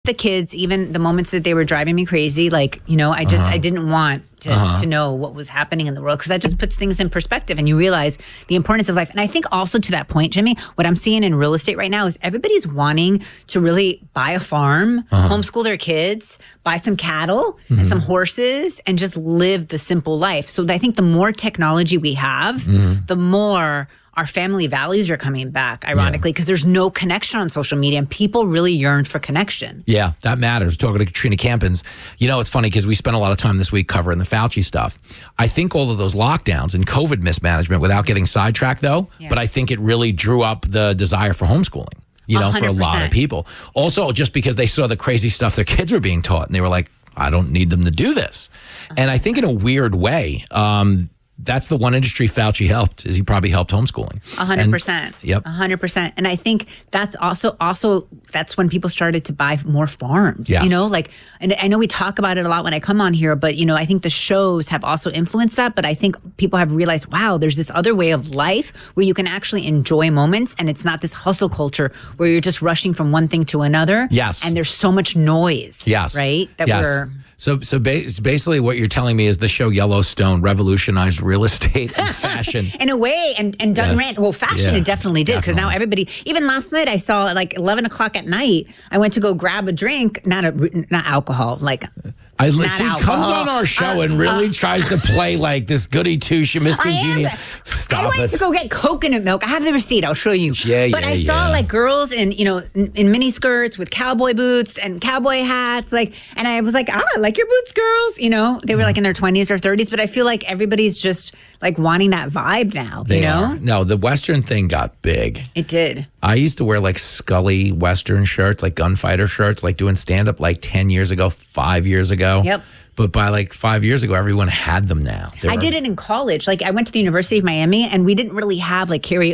the kids, even the moments that they were driving me crazy, like, you know, I didn't want to know what was happening in the world, because that just puts things in perspective and you realize the importance of life. And I think also to that point, Jimmy, what I'm seeing in real estate right now is everybody's wanting to really buy a farm, homeschool their kids, buy some cattle and some horses, and just live the simple life. So I think the more technology we have, the more our family values are coming back, ironically, because there's no connection on social media and people really yearn for connection. Yeah, that matters. Talking to Katrina Campins, you know, it's funny because we spent a lot of time this week covering the Fauci stuff. I think all of those lockdowns and COVID mismanagement, without getting sidetracked though, but I think it really drew up the desire for homeschooling, you know, 100%. For a lot of people. Also, just because they saw the crazy stuff their kids were being taught and they were like, I don't need them to do this. And I think in a weird way, that's the one industry Fauci helped, is he probably helped homeschooling. 100%. Yep. 100%. And I think that's also that's when people started to buy more farms, Yes. you know, like, and I know we talk about it a lot when I come on here, but, you know, I think the shows have also influenced that. But I think people have realized, wow, there's this other way of life where you can actually enjoy moments, and it's not this hustle culture where you're just rushing from one thing to another. Yes. And there's so much noise. Yes. Right? That yes. So basically what you're telling me is the show Yellowstone revolutionized real estate and fashion. In a way, and done rant. Well, fashion it definitely did, because now everybody, even last night I saw at like 11 o'clock at night, I went to go grab a drink, not alcohol, like she comes on our show and really tries to play like this goody two-shoe, Miss Congeniality. I went to go get coconut milk. I have the receipt. I'll show you. But I saw like girls in, you know, in mini skirts with cowboy boots and cowboy hats, like, and I was like, I like your boots, girls. You know, they were like in their 20s or 30s, but I feel like everybody's just like wanting that vibe now. They you know? are. No, the Western thing got big. It did. I used to wear like Scully Western shirts, like gunfighter shirts, like doing stand-up like 10 years ago, 5 years ago. Yep. But by like 5 years ago, everyone had them now. I did it in college. Like I went to the University of Miami, and we didn't really have like country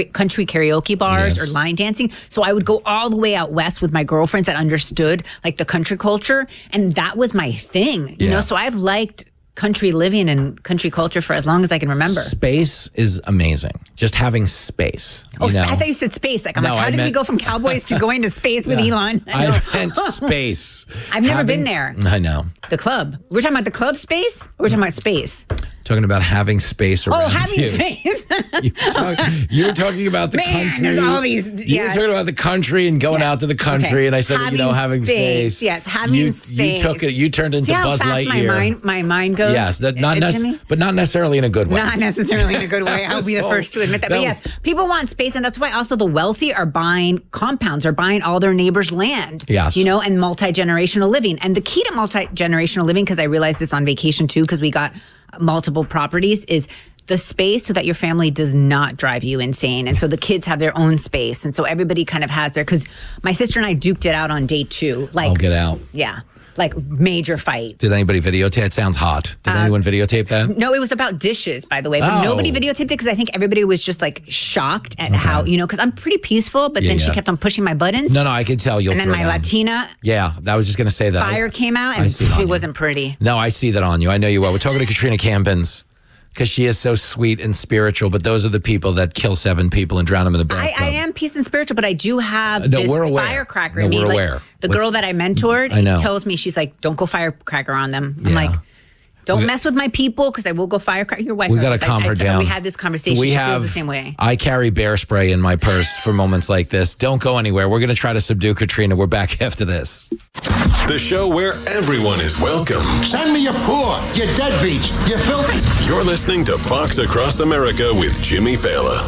karaoke bars or line dancing. So I would go all the way out west with my girlfriends that understood like the country culture, and that was my thing. You know, so I've liked country living and country culture for as long as I can remember. Space is amazing. Just having space. I thought you said space. Like, how did we go from cowboys to going to space with Elon? I meant space. I've never been there. I know. The club. We're talking about the club space? Or we're talking about space? Talking about having space around having space. you were talking about the country. There's all these. You were talking about the country and going out to the country, and I said, having space. Yes, having space. You turned into Buzz Lightyear. My mind goes. Yes, but not necessarily in a good way. Not necessarily in a good way. I'll be the first to admit that. But yes, people want space, and that's why also the wealthy are buying compounds, are buying all their neighbors' land. Yes. You know, and multi-generational living. And the key to multi-generational living, because I realized this on vacation too, because we got multiple properties, is the space so that your family does not drive you insane. And so the kids have their own space. And so everybody kind of has their, because my sister and I duked it out on day 2. Like, I'll get out. Yeah. Like major fight. Did anybody videotape? It sounds hot. Did anyone videotape that? No, it was about dishes, by the way. But nobody videotaped it because I think everybody was just like shocked at how, you know, because I'm pretty peaceful, but then she kept on pushing my buttons. No, I can tell. And then my Latina. Yeah, I was just going to say that. Fire came out and it wasn't pretty. No, I see that on you. I know you well. We're talking to Katrina Campins, because she is so sweet and spiritual, but those are the people that kill 7 people and drown them in the bathtub. I am peace and spiritual, but I do have this firecracker in me. We're like, aware. The girl that I mentored tells me, she's like, don't go firecracker on them. I'm like, don't mess with my people, because I will go firecracker. Your wife. We got to calm her down. We had this conversation. She feels the same way. I carry bear spray in my purse for moments like this. Don't go anywhere. We're going to try to subdue Katrina. We're back after this. The show where everyone is welcome. Send me your poor, your deadbeats, your filthy. You're listening to Fox Across America with Jimmy Fallon.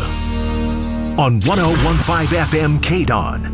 On 101.5 FM KDON.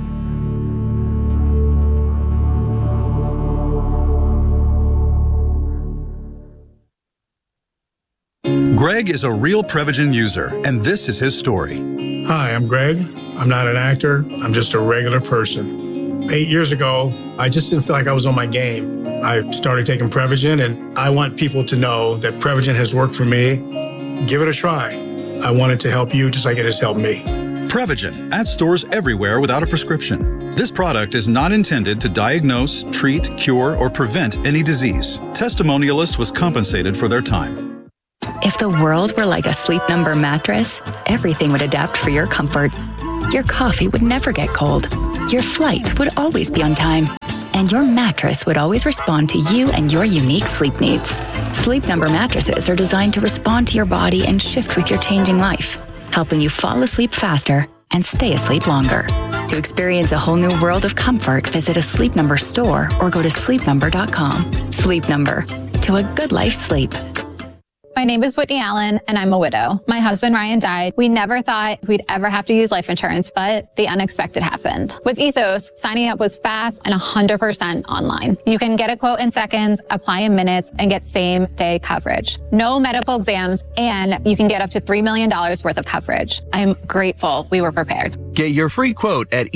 Greg is a real Prevagen user, and this is his story. Hi, I'm Greg. I'm not an actor. I'm just a regular person. 8 years ago, I just didn't feel like I was on my game. I started taking Prevagen, and I want people to know that Prevagen has worked for me. Give it a try. I want it to help you just like it has helped me. Prevagen, at stores everywhere without a prescription. This product is not intended to diagnose, treat, cure, or prevent any disease. Testimonialist was compensated for their time. If the world were like a Sleep Number mattress, everything would adapt for your comfort. Your coffee would never get cold. your flight would always be on time, and your mattress would always respond to you and your unique sleep needs. Sleep Number mattresses are designed to respond to your body and shift with your changing life, helping you fall asleep faster and stay asleep longer. To experience a whole new world of comfort, visit a Sleep Number store or go to sleepnumber.com. Sleep Number, to a good life sleep. My name is Whitney Allen, and I'm a widow. My husband, Ryan, died. We never thought we'd ever have to use life insurance, but the unexpected happened. With Ethos, signing up was fast and 100% online. You can get a quote in seconds, apply in minutes, and get same-day coverage. No medical exams, and you can get up to $3 million worth of coverage. I'm grateful we were prepared. Get your free quote at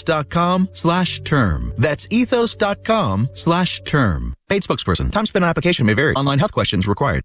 ethos.com/term. That's ethos.com/term. Paid spokesperson. Time spent on application may vary. Online health questions required.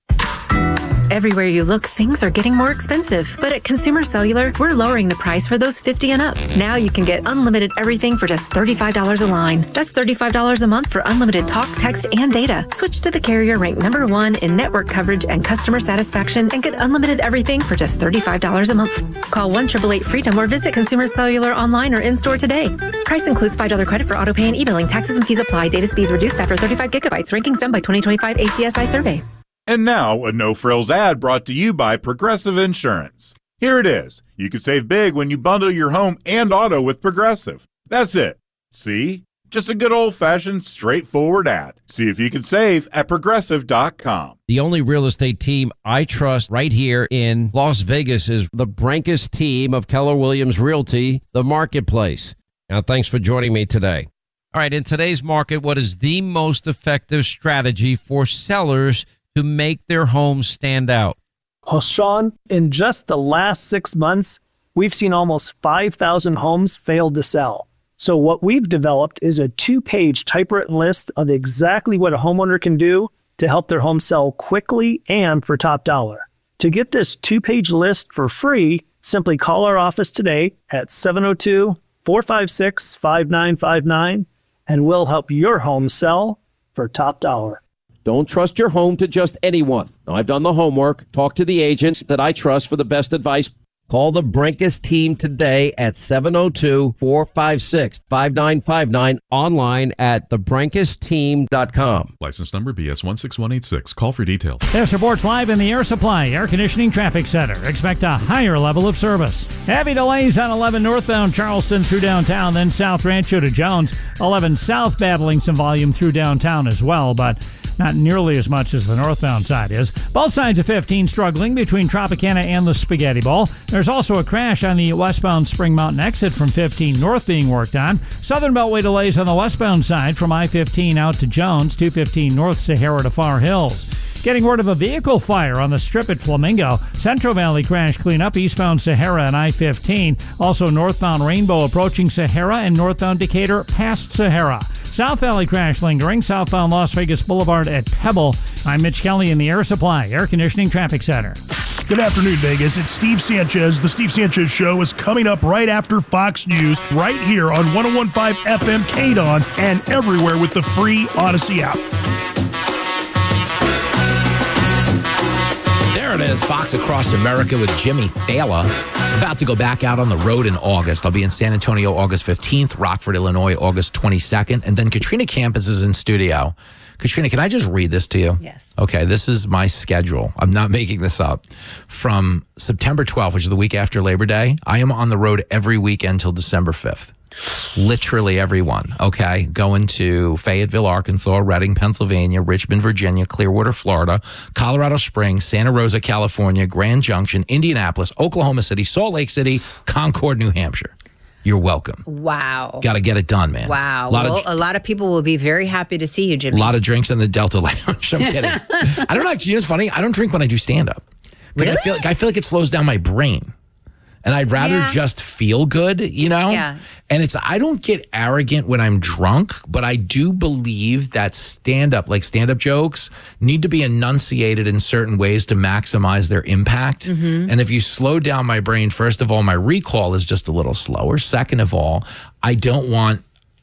Everywhere you look, things are getting more expensive. But at Consumer Cellular, we're lowering the price for those 50 and up. Now you can get unlimited everything for just $35 a line. That's $35 a month for unlimited talk, text, and data. Switch to the carrier ranked #1 in network coverage and customer satisfaction and get unlimited everything for just $35 a month. Call 1-888-FREEDOM or visit Consumer Cellular online or in-store today. Price includes $5 credit for auto pay and e-billing. Taxes and fees apply. Data speeds reduced after 35 gigabytes. Rankings done by 2025 ACSI survey. And now, a no-frills ad brought to you by Progressive Insurance. Here it is. You can save big when you bundle your home and auto with Progressive. That's it. See? Just a good old-fashioned, straightforward ad. See if you can save at Progressive.com. The only real estate team I trust right here in Las Vegas is the Brankus team of Keller Williams Realty, the Marketplace. Now, thanks for joining me today. All right, in today's market, what is the most effective strategy for sellers to make their homes stand out? Well, Sean, in just the last 6 months, we've seen almost 5,000 homes fail to sell. So what we've developed is a 2-page typewritten list of exactly what a homeowner can do to help their home sell quickly and for top dollar. To get this 2-page list for free, simply call our office today at 702-456-5959, and we'll help your home sell for top dollar. Don't trust your home to just anyone. Now, I've done the homework. Talk to the agents that I trust for the best advice. Call the Brankus team today at 702-456-5959, online at thebrankusteam.com. License number BS16186. Call for details. This report's live in the Air Supply Air Conditioning Traffic Center. Expect a higher level of service. Heavy delays on 11 northbound Charleston through downtown, then South Rancho to Jones. 11 south battling some volume through downtown as well, but not nearly as much as the northbound side is. Both sides of 15 struggling between Tropicana and the Spaghetti Bowl. There's also a crash on the westbound Spring Mountain exit from 15 north being worked on. Southern Beltway delays on the westbound side from I-15 out to Jones, 215 north Sahara to Far Hills. Getting word of a vehicle fire on the strip at Flamingo. Central Valley crash cleanup eastbound Sahara and I-15. Also northbound Rainbow approaching Sahara and northbound Decatur past Sahara. South Valley crash lingering, southbound Las Vegas Boulevard at Pebble. I'm Mitch Kelly in the Air Supply Air Conditioning Traffic Center. Good afternoon, Vegas. It's Steve Sanchez. The Steve Sanchez Show is coming up right after Fox News, right here on 101.5 FM KDON and everywhere with the free Odyssey app. There it is, Fox Across America with Jimmy Fallon. About to go back out on the road in August. I'll be in San Antonio August 15th, Rockford, Illinois, August 22nd, and then Katrina Campus is in studio. Katrina, can I just read this to you? Yes. Okay, this is my schedule. I'm not making this up. From September 12th, which is the week after Labor Day, I am on the road every weekend till December 5th. Literally every one, okay? Going to Fayetteville, Arkansas, Reading, Pennsylvania, Richmond, Virginia, Clearwater, Florida, Colorado Springs, Santa Rosa, California, Grand Junction, Indianapolis, Oklahoma City, Salt Lake City, Concord, New Hampshire. You're welcome. Wow. Got to get it done, man. Wow. A lot of people will be very happy to see you, Jimmy. A lot of drinks in the Delta Lounge. I'm kidding. I don't actually, you know what's funny? I don't drink when I do stand-up. Really? I feel like it slows down my brain. And I'd rather just feel good, you know? Yeah. And I don't get arrogant when I'm drunk, but I do believe that stand-up jokes need to be enunciated in certain ways to maximize their impact. Mm-hmm. And if you slow down my brain, first of all, my recall is just a little slower. Second of all, I don't want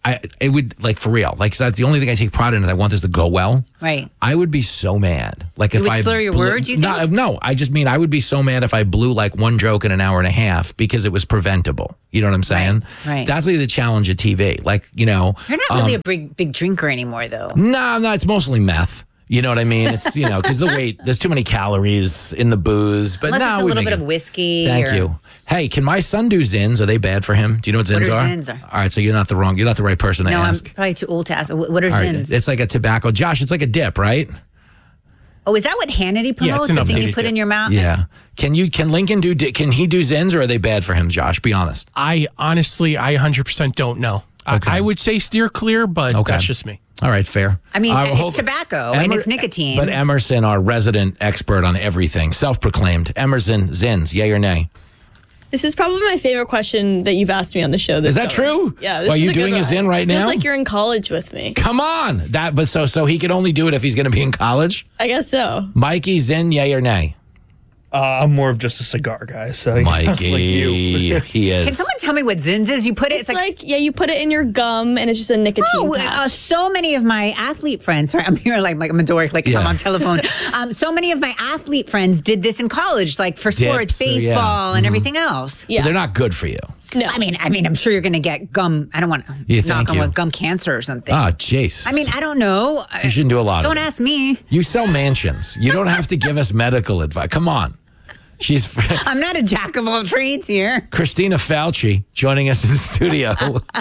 it would, like, for real. Like, so that's the only thing I take pride in is I want this to go well. Right. I would be so mad. Like, if would I slur your words, you think? No, I just mean I would be so mad if I blew like one joke in an hour and a half because it was preventable. You know what I'm saying? Right. That's like the challenge of TV. Like, you know. You're not really a big drinker anymore, though. No, it's mostly meth. You know what I mean? It's, you know, because there's too many calories in the booze. But unless it's a little bit of whiskey. Thank you. Hey, can my son do Zins? Are they bad for him? Do you know what Zins are? Zins are? All right, so you're not the right person to ask. No, I'm probably too old to ask. What are All right, Zins? it's like a tobacco. Josh, it's like a dip, right? Oh, is that what Hannity promotes? Yeah, the thing you put in your mouth? Yeah. Can Lincoln can he do Zins, or are they bad for him, Josh? Be honest. I 100% don't know. Okay. I would say steer clear, but that's just me. All right, fair. I mean, it's tobacco and it's nicotine. But Emerson, our resident expert on everything, self-proclaimed. Emerson, Zins, yay or nay? This is probably my favorite question that you've asked me on the show. Is that true? Yeah. Are you doing a Zin right now? Feels like you're in college with me. Come on. But so he can only do it if he's going to be in college? I guess so. Mikey, Zin, yay or nay? I'm more of just a cigar guy. So Mikey, like you. He is. Can someone tell me what Zins is? You put it. It's like you put it in your gum, and it's just a nicotine patch. So many of my athlete friends. Sorry, I'm here like I'm a dork, like I'm on telephone. So many of my athlete friends did this in college, like for sports, baseball, and everything else. Yeah, but they're not good for you. No, I mean, I'm sure you're going to get gum. I don't want to knock on wood, gum cancer or something. Oh, jeez. I mean, I don't know. You shouldn't do a lot. Don't ask me. You sell mansions. You don't have to give us medical advice. Come on. I'm not a jack of all trades here. Christina Fauci joining us in the studio.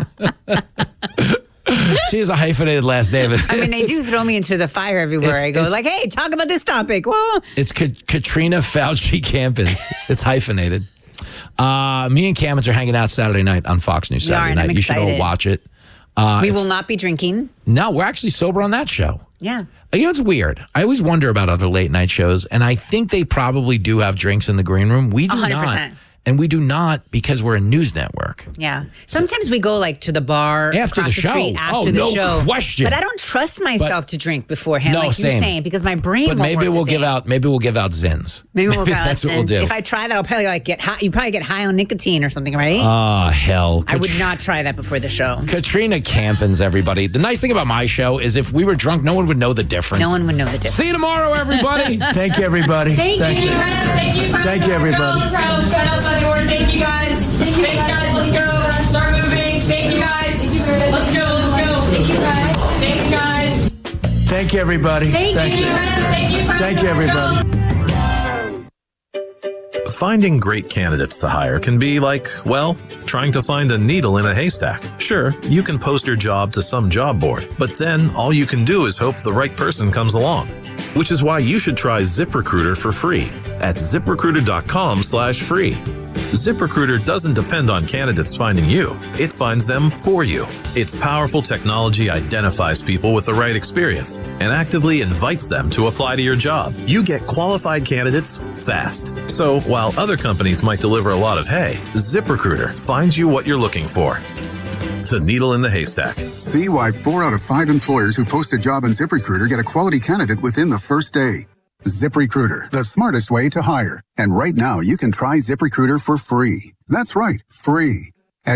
She has a hyphenated last name. I mean, they do throw me into the fire everywhere I go. Like, hey, talk about this topic. Well, it's Katrina Fauci Campins. It's hyphenated. Me and Campins are hanging out Saturday night on Fox News Saturday night. You should all watch it. We will not be drinking. No, we're actually sober on that show. Yeah. You know, it's weird. I always wonder about other late night shows, and I think they probably do have drinks in the green room. We do 100%. not. And we do not because we're a news network. Yeah. Sometimes we go like to the bar after across the show. Street after the no show. Question. But I don't trust myself to drink beforehand, like same. you're saying, because my brain But won't maybe work we'll the give same. out. Maybe we'll give out Zins. Maybe we'll give out that's what Zins. we'll do. If I try that, I'll probably like get high. You probably get high on nicotine or something, right? Oh hell! I would not try that before the show. Katrina Campins, everybody. The nice thing about my show is if we were drunk, no one would know the difference. No one would know the difference. See you tomorrow, everybody. Thank you, everybody. Thank you. Thank you, everybody. Thank you, guys. Thanks, guys. Let's go. Start moving. Thank you, guys. Let's go. Thanks, guys. Thank you, everybody. Thank you. Thank you, everybody. Finding great candidates to hire can be like, well, trying to find a needle in a haystack. Sure, you can post your job to some job board, but then all you can do is hope the right person comes along. Which is why you should try ZipRecruiter for free at ZipRecruiter.com/free. ZipRecruiter doesn't depend on candidates finding you. It finds them for you. Its powerful technology identifies people with the right experience and actively invites them to apply to your job. You get qualified candidates fast. So while other companies might deliver a lot of hay, ZipRecruiter finds you what you're looking for. The needle in the haystack. See why 4 out of 5 employers who post a job on ZipRecruiter get a quality candidate within the first day. ZipRecruiter, the smartest way to hire. And right now, you can try ZipRecruiter for free. That's right, free. At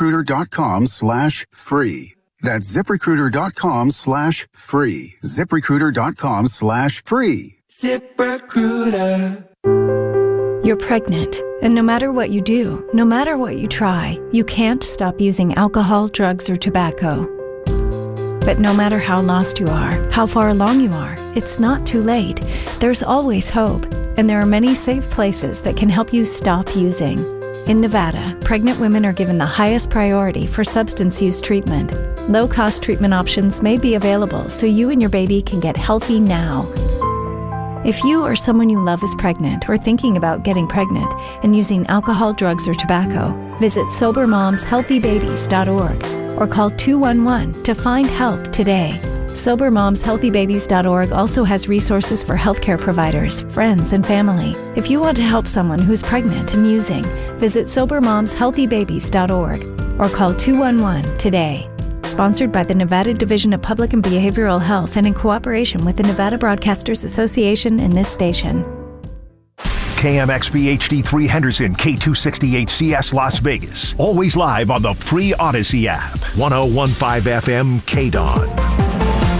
ZipRecruiter.com/free. That's ZipRecruiter.com/free. ZipRecruiter.com/free. ZipRecruiter. You're pregnant, and no matter what you do, no matter what you try, you can't stop using alcohol, drugs, or tobacco. But no matter how lost you are, how far along you are, it's not too late. There's always hope, and there are many safe places that can help you stop using. In Nevada, pregnant women are given the highest priority for substance use treatment. Low-cost treatment options may be available so you and your baby can get healthy now. If you or someone you love is pregnant or thinking about getting pregnant and using alcohol, drugs, or tobacco, visit SoberMomsHealthyBabies.org or call 211 to find help today. SoberMomsHealthyBabies.org also has resources for healthcare providers, friends, and family. If you want to help someone who's pregnant and using, visit SoberMomsHealthyBabies.org or call 211 today. Sponsored by the Nevada Division of Public and Behavioral Health and in cooperation with the Nevada Broadcasters Association and this station. KMXB HD3 Henderson, K268CS Las Vegas. Always live on the free Odyssey app. 1015 FM KDON.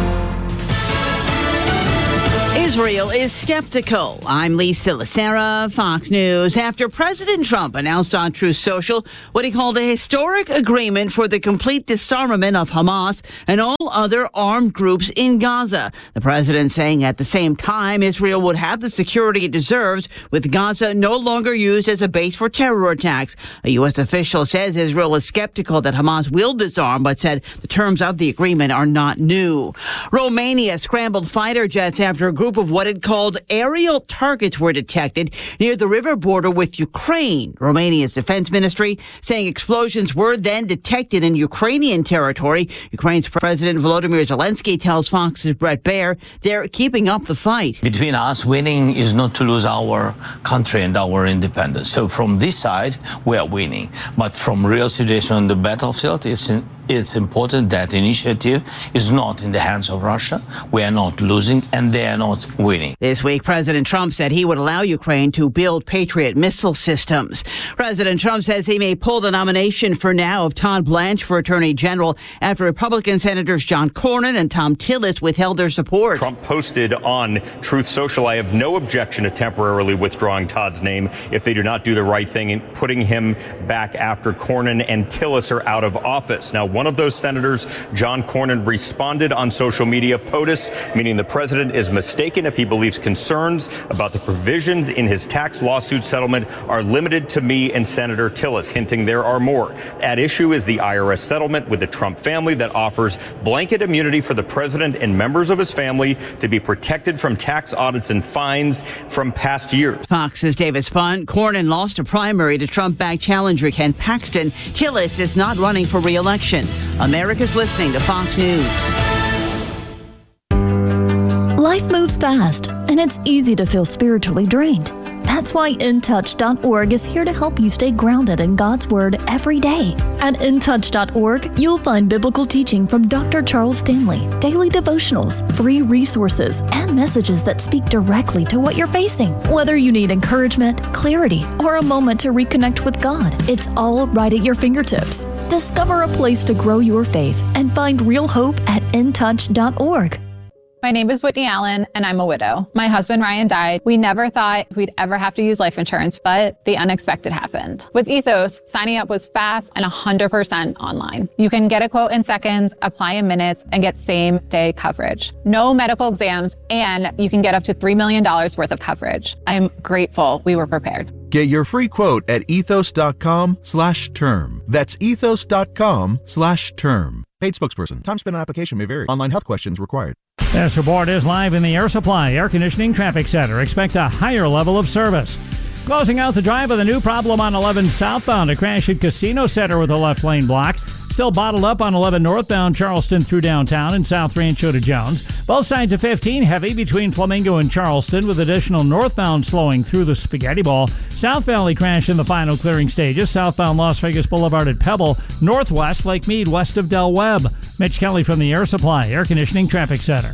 Israel is skeptical. I'm Lisa Lacera, Fox News. After President Trump announced on Truth Social what he called a historic agreement for the complete disarmament of Hamas and all other armed groups in Gaza. The president saying at the same time Israel would have the security it deserves, with Gaza no longer used as a base for terror attacks. A U.S. official says Israel is skeptical that Hamas will disarm, but said the terms of the agreement are not new. Romania scrambled fighter jets after a group of what it called aerial targets were detected near the river border with Ukraine. Romania's defense ministry saying explosions were then detected in Ukrainian territory. Ukraine's President Volodymyr Zelensky tells Fox's Brett Baer they're keeping up the fight. Between us, winning is not to lose our country and our independence. So from this side, we are winning. But from real situation on the battlefield, it's important that initiative is not in the hands of Russia. We are not losing and they are not winning. This week, President Trump said he would allow Ukraine to build Patriot missile systems. President Trump says he may pull the nomination for now of Todd Blanche for Attorney General after Republican Senators John Cornyn and Tom Tillis withheld their support. Trump posted on Truth Social, "I have no objection to temporarily withdrawing Todd's name if they do not do the right thing and putting him back after Cornyn and Tillis are out of office." Now, one of those senators, John Cornyn, responded on social media, POTUS, meaning the president is mistaken if he believes concerns about the provisions in his tax lawsuit settlement are limited to me and Senator Tillis, hinting there are more. At issue is the IRS settlement with the Trump family that offers blanket immunity for the president and members of his family to be protected from tax audits and fines from past years. Fox's David Spunt. Cornyn lost a primary to Trump-backed challenger Ken Paxton. Tillis is not running for re-election. America's listening to Fox News. Life moves fast, and it's easy to feel spiritually drained. That's why InTouch.org is here to help you stay grounded in God's Word every day. At InTouch.org, you'll find biblical teaching from Dr. Charles Stanley, daily devotionals, free resources, and messages that speak directly to what you're facing. Whether you need encouragement, clarity, or a moment to reconnect with God, it's all right at your fingertips. Discover a place to grow your faith and find real hope at InTouch.org. My name is Whitney Allen, and I'm a widow. My husband, Ryan, died. We never thought we'd ever have to use life insurance, but the unexpected happened. With Ethos, signing up was fast and 100% online. You can get a quote in seconds, apply in minutes, and get same-day coverage. No medical exams, and you can get up to $3 million worth of coverage. I'm grateful we were prepared. Get your free quote at ethos.com/term. That's ethos.com/term. Paid spokesperson. Time spent on application may vary. Online health questions required. This report is live in the Air Supply Air Conditioning Traffic Center. Expect a higher level of service. Closing out the drive with a new problem on 11 southbound. A crash at Casino Center with a left lane block. Still bottled up on 11 northbound Charleston through downtown and South Rancho to Jones. Both sides of 15 heavy between Flamingo and Charleston, with additional northbound slowing through the Spaghetti Ball. South Valley crash in the final clearing stages. Southbound Las Vegas Boulevard at Pebble. Northwest Lake Mead west of Del Webb. Mitch Kelly from the Air Supply Air Conditioning Traffic Center.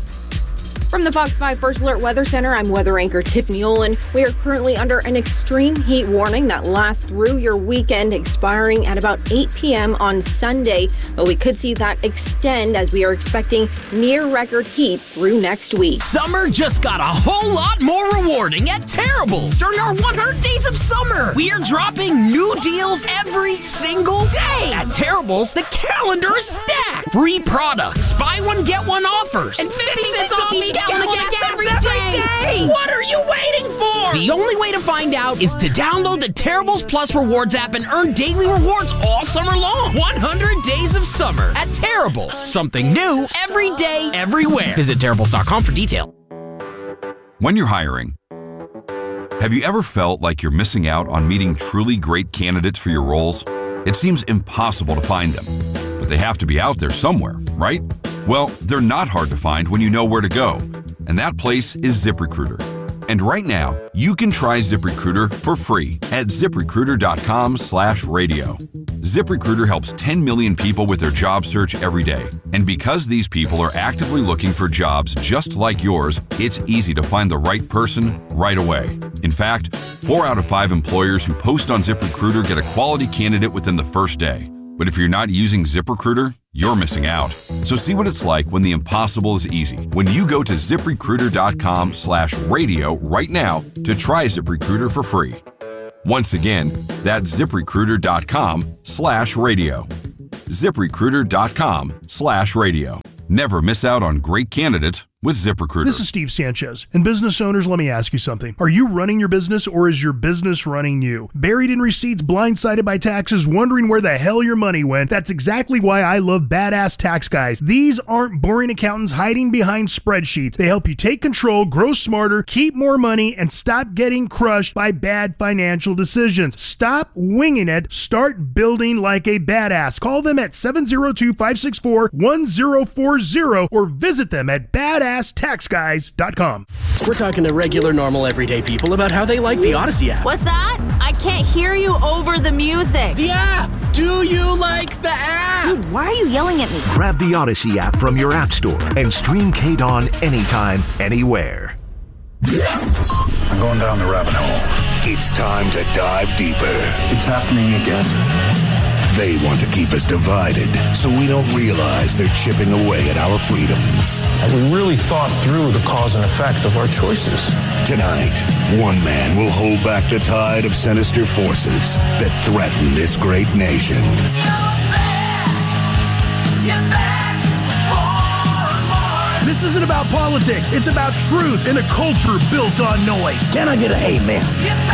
From the Fox 5 First Alert Weather Center, I'm weather anchor Tiffany Olin. We are currently under an extreme heat warning that lasts through your weekend, expiring at about 8 p.m. on Sunday. But we could see that extend as we are expecting near record heat through next week. Summer just got a whole lot more rewarding at Terrible's. During our 100 days of summer, we are dropping new deals every single day. At Terrible's, the calendar is stacked. Free products, buy one, get one offers, and 50 cents off each gallon of gas every day. What are you waiting for? The only way to find out is to download the Terrible's Plus Rewards app and earn daily rewards all summer long. 100 days of summer at Terrible's. Something new every day, everywhere. Visit Terrible's.com for details. When you're hiring, have you ever felt like you're missing out on meeting truly great candidates for your roles? It seems impossible to find them, but they have to be out there somewhere, right? Well, they're not hard to find when you know where to go, and that place is ZipRecruiter. And right now, you can try ZipRecruiter for free at ZipRecruiter.com/radio. ZipRecruiter helps 10 million people with their job search every day. And because these people are actively looking for jobs just like yours, it's easy to find the right person right away. In fact, 4 out of 5 employers who post on ZipRecruiter get a quality candidate within the first day. But if you're not using ZipRecruiter, you're missing out. So see what it's like when the impossible is easy. When you go to ZipRecruiter.com/radio right now to try ZipRecruiter for free. Once again, that's ZipRecruiter.com/radio. ZipRecruiter.com/radio. Never miss out on great candidates with ZipRecruiter. This is Steve Sanchez. And business owners, let me ask you something. Are you running your business or is your business running you? Buried in receipts, blindsided by taxes, wondering where the hell your money went? That's exactly why I love Badass Tax Guys. These aren't boring accountants hiding behind spreadsheets. They help you take control, grow smarter, keep more money, and stop getting crushed by bad financial decisions. Stop winging it. Start building like a badass. Call them at 702-564-1040 or visit them at BadassTaxGuys.com. We're talking to regular, normal, everyday people about how they like the Odyssey app. What's that? I can't hear you over the music. The app! Do you like the app? Dude, why are you yelling at me? Grab the Odyssey app from your app store and stream KDON anytime, anywhere. I'm going down the rabbit hole. It's time to dive deeper. It's happening again. They want to keep us divided so we don't realize they're chipping away at our freedoms. We really thought through the cause and effect of our choices. Tonight, one man will hold back the tide of sinister forces that threaten this great nation. This isn't about politics. It's about truth in a culture built on noise. Can I get an amen?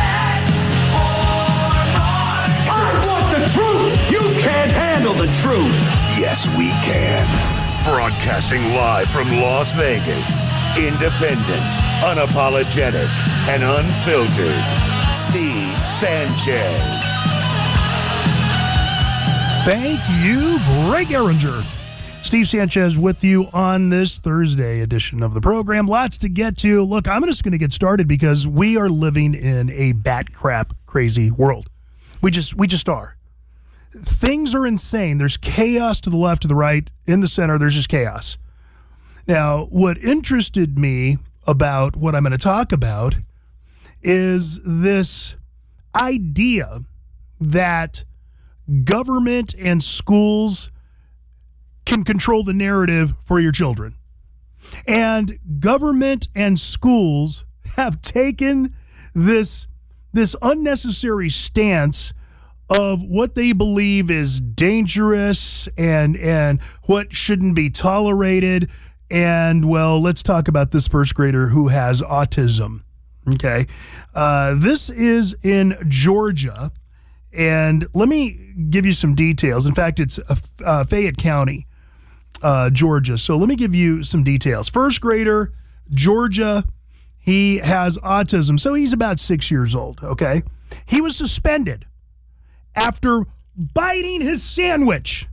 The truth! You can't handle the truth! Yes, we can. Broadcasting live from Las Vegas. Independent, unapologetic, and unfiltered. Steve Sanchez. Thank you, Greg Ehringer. Steve Sanchez with you on this Thursday edition of the program. Lots to get to. Look, I'm just going to get started because we are living in a bat crap crazy world. We just are. Things are insane. There's chaos to the left, to the right, in the center. There's just chaos. Now, what interested me about what I'm going to talk about is this idea that government and schools can control the narrative for your children. And government and schools have taken this unnecessary stance of what they believe is dangerous and what shouldn't be tolerated. And, well, let's talk about this first grader who has autism. Okay. This is in Georgia. And let me give you some details. In fact, it's Fayette County, Georgia. So let me give you some details. First grader, Georgia, he has autism. So he's about 6 years old. Okay. He was suspended after biting his sandwich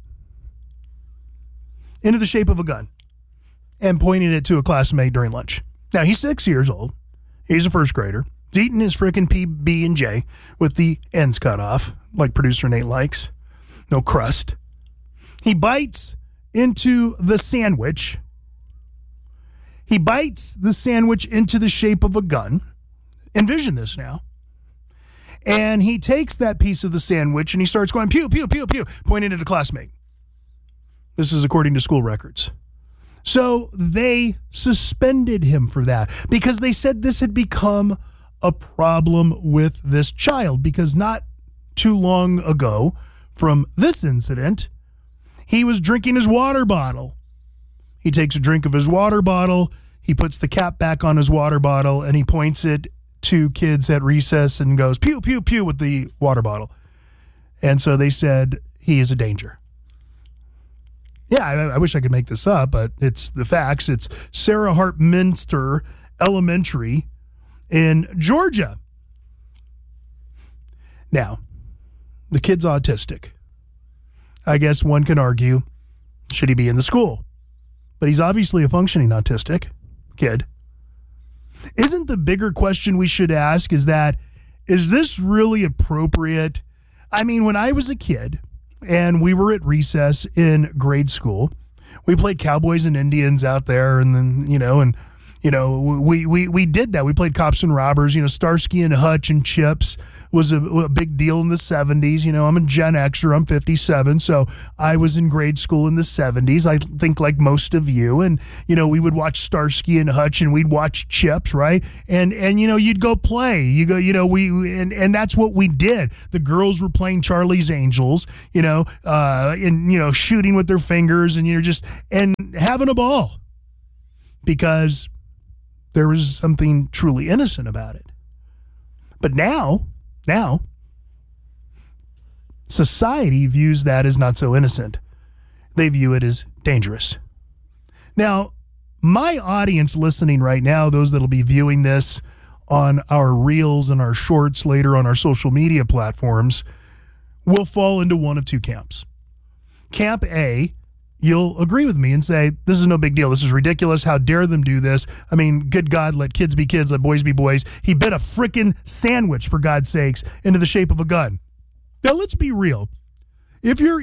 into the shape of a gun and pointing it to a classmate during lunch. Now, he's 6 years old. He's a first grader. He's eating his frickin' PB&J with the ends cut off, like producer Nate likes. No crust. He bites into the sandwich. He bites the sandwich into the shape of a gun. Envision this now. And he takes that piece of the sandwich and he starts going, pew, pew, pew, pew, pointing at a classmate. This is according to school records. So they suspended him for that because they said this had become a problem with this child because not too long ago from this incident, he was drinking his water bottle. He takes a drink of his water bottle, he puts the cap back on his water bottle, and he points it to kids at recess and goes, pew, pew, pew, with the water bottle. And so they said he is a danger. Yeah, I wish I could make this up, but it's the facts. It's Sarah Hart Minster Elementary in Georgia. Now, the kid's autistic. I guess one can argue, should he be in the school? But he's obviously a functioning autistic kid. Isn't the bigger question we should ask is this really appropriate? I mean, when I was a kid and we were at recess in grade school, we played Cowboys and Indians out there, and then, we did that. We played cops and robbers. Starsky and Hutch and Chips was a big deal in the 70s. I'm a Gen Xer. I'm 57, so I was in grade school in the 70s. I think like most of you, and we would watch Starsky and Hutch, and we'd watch Chips, right? And you'd go play. You go, and that's what we did. The girls were playing Charlie's Angels, and shooting with their fingers, and and having a ball, because there was something truly innocent about it. But now, society views that as not so innocent. They view it as dangerous. Now, my audience listening right now, those that'll be viewing this on our reels and our shorts later on our social media platforms, will fall into one of two camps. Camp A, you'll agree with me and say, this is no big deal. This is ridiculous. How dare them do this? I mean, good God, let kids be kids, let boys be boys. He bit a frickin' sandwich, for God's sakes, into the shape of a gun. Now, let's be real. If you're